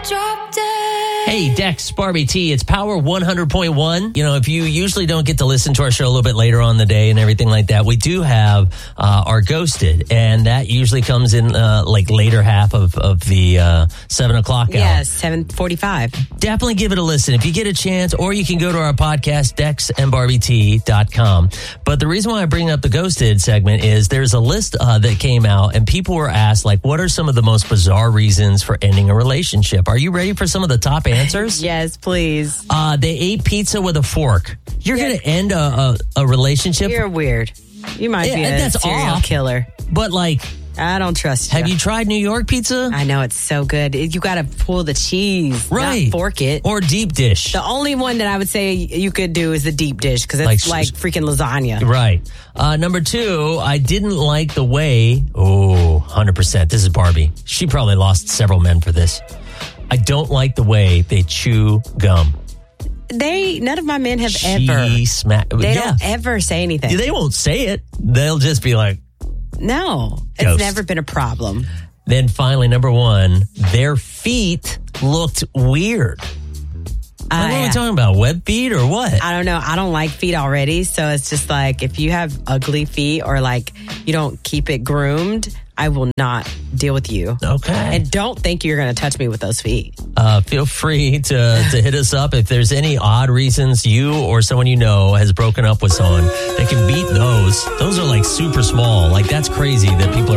Drop dead. Hey, Dex, Barbie T, it's Power 100.1. You know, if you usually don't get to listen to our show a little bit later on in the day and everything like that, we do have our Ghosted, and that usually comes in like later half of the 7 o'clock hour. Yes, 7:45. Definitely give it a listen if you get a chance, or you can go to our podcast, DexandBarbieT.com. But the reason why I bring up the Ghosted segment is there's a list that came out, and people were asked, like, what are some of the most bizarre reasons for ending a relationship? Are you ready for some of the top answers? Yes, please. They ate pizza with a fork. You're going to end a relationship? You're weird. You might be a that's serial off. killer. But, like, I don't trust you. have you tried New York pizza? I know it's so good. You got to pull the cheese, Right. not fork it. Or deep dish. The only one that I would say you could do is the deep dish because it's like freaking lasagna. Right. Number 2, I didn't like the way... Oh, 100%. This is Barbie. She probably lost several men for this. I don't like the way they chew gum. None of my men have She ever. They Yeah. don't ever say anything. They won't say it. They'll just be like... No, it's Ghost. never been a problem. Then finally, number 1, their feet looked weird. What are we talking about? Web feet or what? I don't know. I don't like feet already. So it's just like if you have ugly feet or like you don't keep it groomed, I will not deal with you. Okay. And don't think you're going to touch me with those feet. Feel free to hit us up if there's any odd reasons you or someone you know has broken up with someone. They can beat those. Those are like super small. Like that's crazy that people are